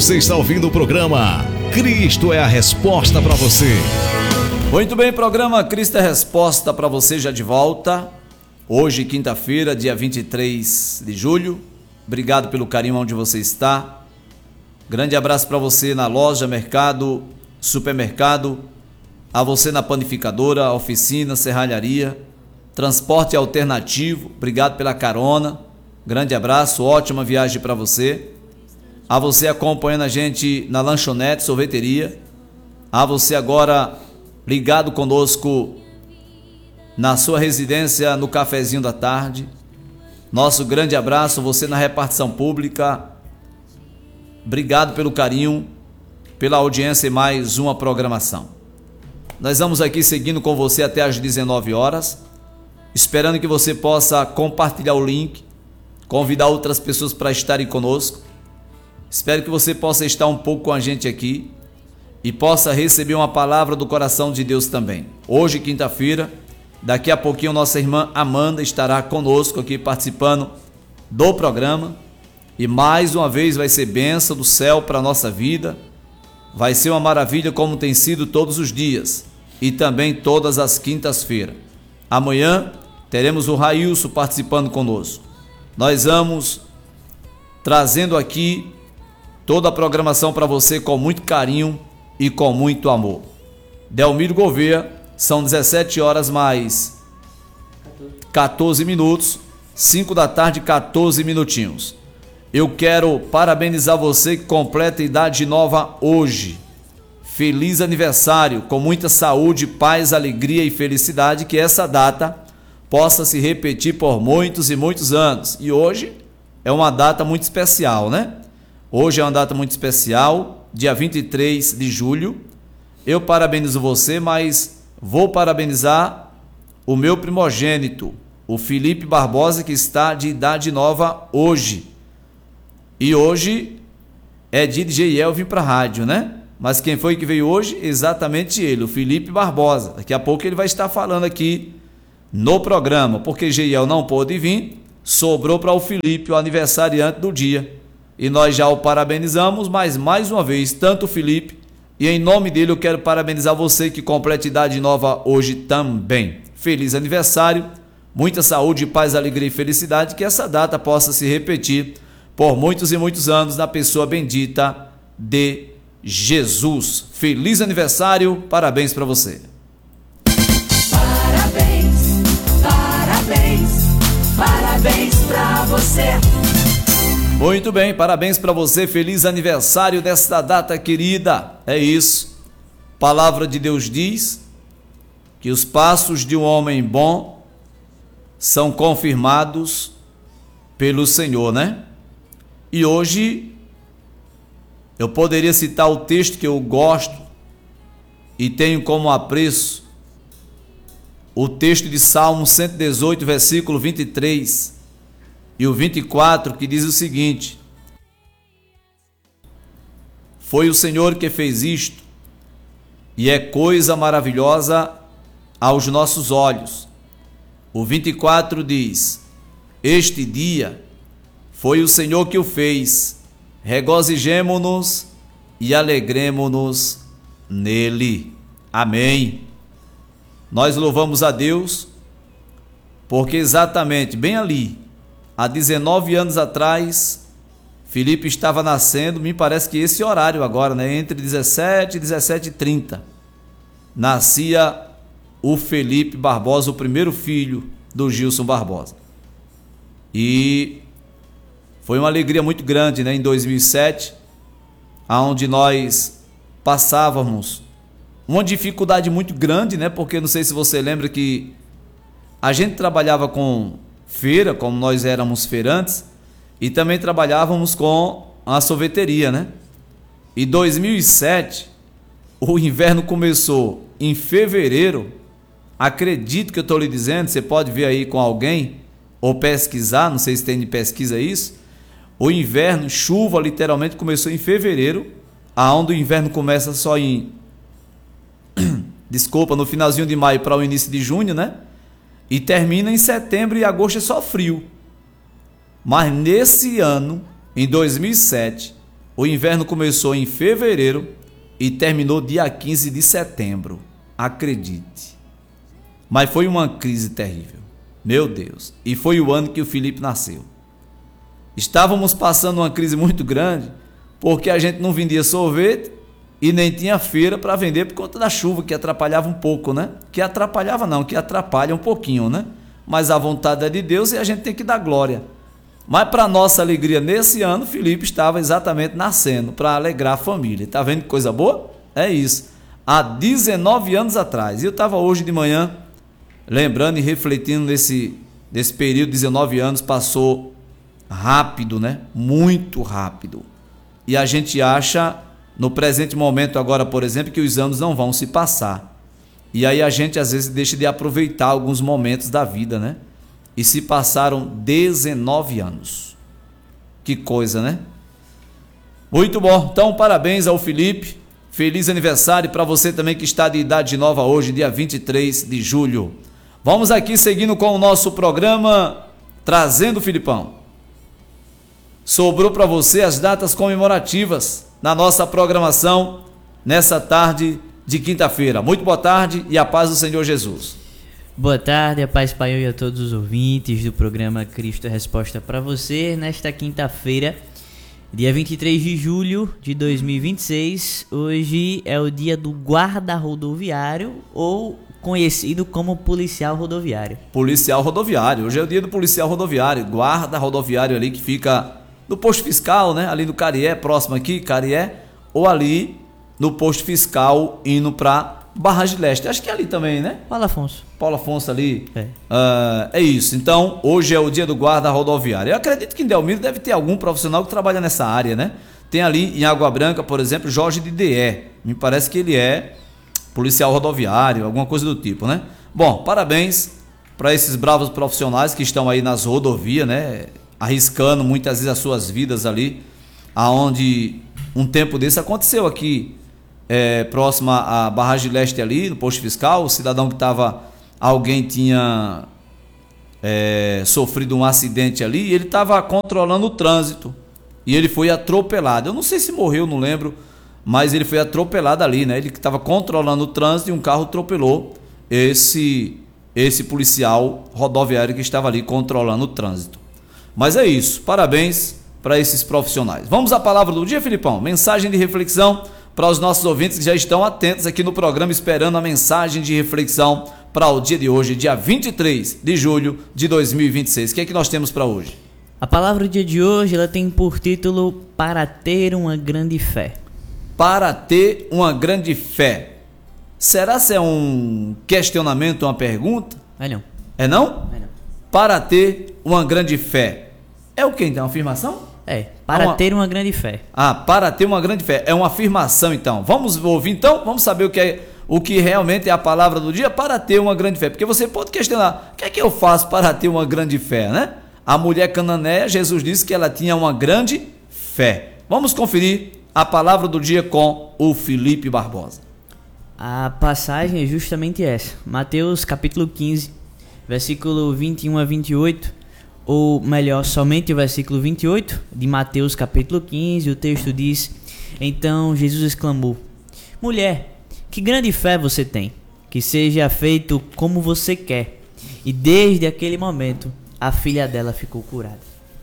Você está ouvindo o programa Cristo é a Resposta para você. Muito bem, programa Cristo é a Resposta para você já de volta. Hoje, quinta-feira, dia 23 de julho. Obrigado pelo carinho onde você está. Grande abraço para você na loja, mercado, supermercado, a você na panificadora, oficina, serralharia, transporte alternativo. Obrigado pela carona. Grande abraço, ótima viagem para você. A você acompanhando a gente na lanchonete, sorveteria. A você agora ligado conosco na sua residência, no cafezinho da tarde. Nosso grande abraço, você na repartição pública. Obrigado pelo carinho, pela audiência e mais uma programação. Nós vamos aqui seguindo com você até às 19 horas, esperando que você possa compartilhar o link, convidar outras pessoas para estarem conosco. Espero que você possa estar um pouco com a gente aqui e possa receber uma palavra do coração de Deus também. Hoje, quinta-feira, daqui a pouquinho nossa irmã Amanda estará conosco aqui participando do programa e mais uma vez vai ser bênção do céu para a nossa vida. Vai ser uma maravilha como tem sido todos os dias e também todas as quintas-feiras. Amanhã teremos o Railson participando conosco. Nós vamos trazendo aqui toda a programação para você com muito carinho e com muito amor. Delmiro Gouveia, são 17 horas mais 14 minutos, 5 da tarde, 14 minutinhos. Eu quero parabenizar você que completa idade nova hoje. Feliz aniversário, com muita saúde, paz, alegria e felicidade, que essa data possa se repetir por muitos e muitos anos. E hoje é uma data muito especial, né? Hoje é uma data muito especial, dia 23 de julho. Eu parabenizo você, mas vou parabenizar o meu primogênito, o Felipe Barbosa, que está de idade nova hoje. E hoje é dia de Geiel vir para a rádio, né? Mas quem foi que veio hoje? Exatamente ele, o Felipe Barbosa. Daqui a pouco ele vai estar falando aqui no programa, porque Geiel não pôde vir, sobrou para o Felipe, o aniversariante do dia. E nós já o parabenizamos, mas mais uma vez, tanto o Felipe, e em nome dele eu quero parabenizar você que completa idade nova hoje também. Feliz aniversário, muita saúde, paz, alegria e felicidade, que essa data possa se repetir por muitos e muitos anos na pessoa bendita de Jesus. Feliz aniversário, parabéns para você. Parabéns, parabéns, parabéns para você. Muito bem, parabéns para você, feliz aniversário desta data querida. É isso, palavra de Deus diz que os passos de um homem bom são confirmados pelo Senhor, né? E hoje eu poderia citar o texto que eu gosto e tenho como apreço, o texto de Salmo 118, versículo 23 e o 24, que diz o seguinte: foi o Senhor que fez isto, e é coisa maravilhosa aos nossos olhos. O 24 diz: este dia foi o Senhor que o fez, regozijemo-nos e alegremo-nos nele. Amém. Nós louvamos a Deus, porque exatamente bem ali, há 19 anos atrás, Felipe estava nascendo, me parece que esse horário agora, né? Entre 17 e 17h30, nascia o Felipe Barbosa, o primeiro filho do Gilson Barbosa. E foi uma alegria muito grande, né? Em 2007, onde nós passávamos uma dificuldade muito grande, né? Porque não sei se você lembra que a gente trabalhava com feira, como nós éramos feirantes, e também trabalhávamos com a sorveteria, né? Em 2007, o inverno começou em fevereiro. Acredito que eu estou lhe dizendo, você pode ver aí com alguém, ou pesquisar, não sei se tem de pesquisa isso. O inverno, chuva literalmente começou em fevereiro, aonde o inverno começa só em no finalzinho de maio para o início de junho, né? E termina em setembro e agosto é só frio. Mas nesse ano, em 2007, O inverno começou em fevereiro e terminou dia 15 de setembro. Acredite. Mas foi uma crise terrível. Meu Deus. E foi o ano que o Felipe nasceu. Estávamos passando uma crise muito grande porque a gente não vendia sorvete e nem tinha feira para vender por conta da chuva, que atrapalhava um pouco, né? Que atrapalhava não, que atrapalha um pouquinho, né? Mas a vontade é de Deus e a gente tem que dar glória. Mas para nossa alegria, nesse ano, Felipe estava exatamente nascendo, para alegrar a família. Tá vendo que coisa boa? É isso. Há 19 anos atrás. E eu estava hoje de manhã lembrando e refletindo nesse período, 19 anos, passou rápido, né? Muito rápido. E a gente acha, no presente momento agora, por exemplo, que os anos não vão se passar. E aí a gente às vezes deixa de aproveitar alguns momentos da vida, né? E se passaram 19 anos. Que coisa, né? Muito bom. Então, parabéns ao Felipe. Feliz aniversário para você também que está de idade nova hoje, dia 23 de julho. Vamos aqui seguindo com o nosso programa, trazendo o Filipão. Sobrou para você as datas comemorativas na nossa programação nessa tarde de quinta-feira. Muito boa tarde e a paz do Senhor Jesus. Boa tarde, a paz Pai e a todos os ouvintes do programa Cristo é Resposta para você. Nesta quinta-feira, dia 23 de julho de 2026, hoje é o dia do guarda rodoviário, ou conhecido como policial rodoviário. Policial rodoviário, hoje é o dia do policial rodoviário, guarda rodoviário ali que fica no posto fiscal, né? Ali no Carié, próximo aqui, Carié, ou ali no posto fiscal indo para Barragem Leste. Acho que é ali também, né? Paulo Afonso. Paulo Afonso ali. É isso. Então, hoje é o dia do guarda rodoviário. Eu acredito que em Delmiro deve ter algum profissional que trabalha nessa área, né? Tem ali em Água Branca, por exemplo, Jorge de DE. Me parece que ele é policial rodoviário, alguma coisa do tipo, né? Bom, parabéns para esses bravos profissionais que estão aí nas rodovias, né? Arriscando muitas vezes as suas vidas ali, aonde um tempo desse aconteceu aqui, próxima à Barragem Leste ali, no posto fiscal, o cidadão que estava, alguém tinha sofrido um acidente ali, e ele estava controlando o trânsito, e ele foi atropelado. Eu não sei se morreu, não lembro, mas ele foi atropelado ali, né? Ele que estava controlando o trânsito e um carro atropelou esse policial rodoviário que estava ali controlando o trânsito. Mas é isso, parabéns para esses profissionais. Vamos à palavra do dia, Filipão. Mensagem de reflexão para os nossos ouvintes que já estão atentos aqui no programa, esperando a mensagem de reflexão para o dia de hoje, dia 23 de julho de 2026. O que é que nós temos para hoje? A palavra do dia de hoje, ela tem por título Para ter uma grande fé. Para ter uma grande fé. Será se é um questionamento, uma pergunta? É não. É não? É não. Para ter uma grande fé. É o que então? Uma afirmação? Para ter uma grande fé. Para ter uma grande fé. É uma afirmação então. Vamos ouvir então? Vamos saber o que realmente é a palavra do dia para ter uma grande fé. Porque você pode questionar, o que é que eu faço para ter uma grande fé, né? A mulher cananeia, Jesus disse que ela tinha uma grande fé. Vamos conferir a palavra do dia com o Felipe Barbosa. A passagem é justamente essa. Mateus capítulo 15, versículo 21 a 28, ou melhor, somente o versículo 28 de Mateus capítulo 15, o texto diz: Então Jesus exclamou: Mulher, que grande fé você tem, que seja feito como você quer. E desde aquele momento, a filha dela ficou curada.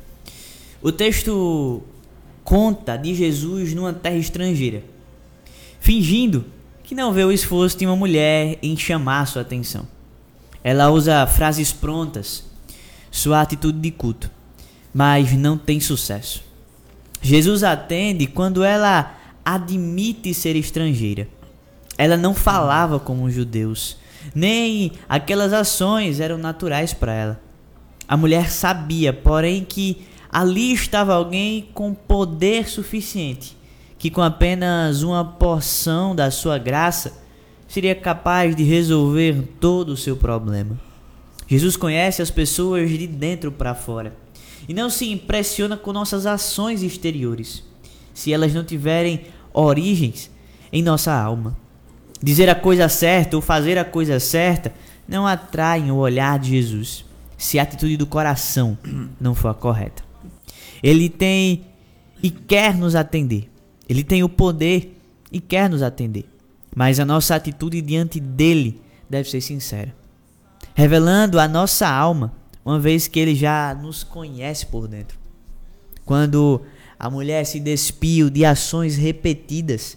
O texto conta de Jesus numa terra estrangeira, fingindo que não vê o esforço de uma mulher em chamar sua atenção. Ela usa frases prontas, sua atitude de culto, mas não tem sucesso. Jesus atende quando ela admite ser estrangeira. Ela não falava como os judeus, nem aquelas ações eram naturais para ela. A mulher sabia, porém, que ali estava alguém com poder suficiente, que com apenas uma porção da sua graça seria capaz de resolver todo o seu problema. Jesus conhece as pessoas de dentro para fora e não se impressiona com nossas ações exteriores, se elas não tiverem origens em nossa alma. Dizer a coisa certa ou fazer a coisa certa não atraem o olhar de Jesus, se a atitude do coração não for a correta. Ele tem e quer nos atender. Ele tem o poder e quer nos atender. Mas a nossa atitude diante dele deve ser sincera, revelando a nossa alma, uma vez que ele já nos conhece por dentro. Quando a mulher se despiu de ações repetidas,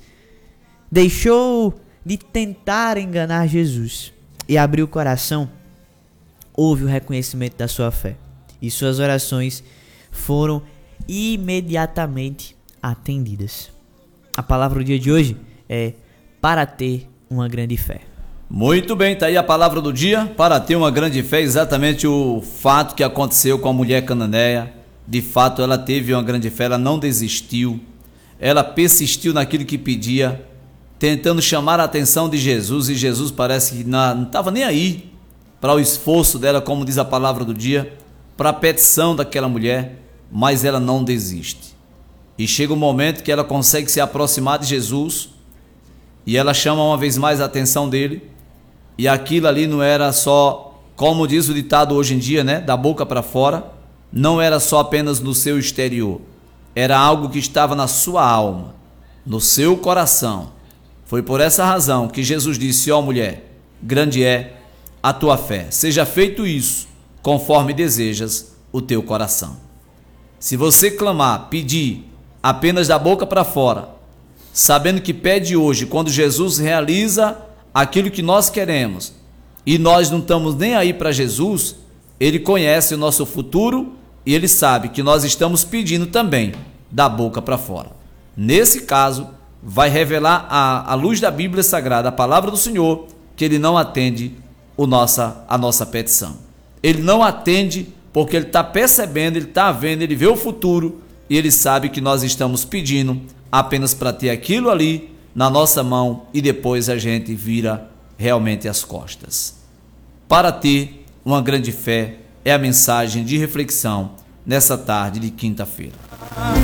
deixou de tentar enganar Jesus e abriu o coração, houve o reconhecimento da sua fé e suas orações foram imediatamente atendidas. A palavra do dia de hoje é para ter uma grande fé. Muito bem, tá aí a palavra do dia, para ter uma grande fé, exatamente o fato que aconteceu com a mulher cananeia. De fato, ela teve uma grande fé, ela não desistiu, ela persistiu naquilo que pedia, tentando chamar a atenção de Jesus, e Jesus parece que não estava nem aí para o esforço dela, como diz a palavra do dia, para a petição daquela mulher, mas ela não desiste. E chega um momento que ela consegue se aproximar de Jesus, e ela chama uma vez mais a atenção dele, e aquilo ali não era só, como diz o ditado hoje em dia, né, da boca para fora, não era só apenas no seu exterior, era algo que estava na sua alma, no seu coração. Foi por essa razão que Jesus disse: ó mulher, grande é a tua fé, seja feito isso conforme desejas o teu coração. Se você clamar, pedir apenas da boca para fora, sabendo que pede hoje, quando Jesus realiza aquilo que nós queremos, e nós não estamos nem aí para Jesus, ele conhece o nosso futuro e ele sabe que nós estamos pedindo também da boca para fora. Nesse caso, vai revelar a luz da Bíblia Sagrada, a palavra do Senhor, que ele não atende a nossa petição. Ele não atende porque ele está percebendo, ele está vendo, ele vê o futuro e ele sabe que nós estamos pedindo apenas para ter aquilo ali na nossa mão e depois a gente vira realmente as costas. Para ter uma grande fé é a mensagem de reflexão nessa tarde de quinta-feira.